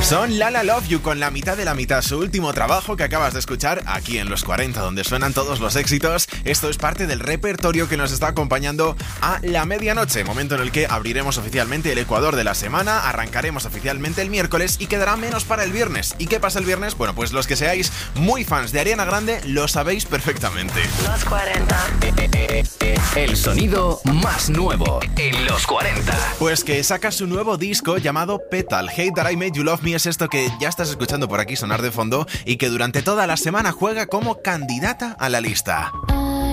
Son La La Love You con La Mitad de la Mitad, su último trabajo que acabas de escuchar aquí en Los 40, donde suenan todos los éxitos. Esto es parte del repertorio que nos está acompañando a la medianoche, momento en el que abriremos oficialmente el Ecuador de la semana, arrancaremos oficialmente el miércoles y quedará menos para el viernes. ¿Y qué pasa el viernes? Bueno, pues los que seáis muy fans de Ariana Grande lo sabéis perfectamente. Los 40. El sonido más nuevo en Los 40. Pues que saca su nuevo disco llamado Petal. Hate That I Made You Love Me es esto que ya estás escuchando por aquí sonar de fondo y que durante toda la semana juega como candidata a la lista.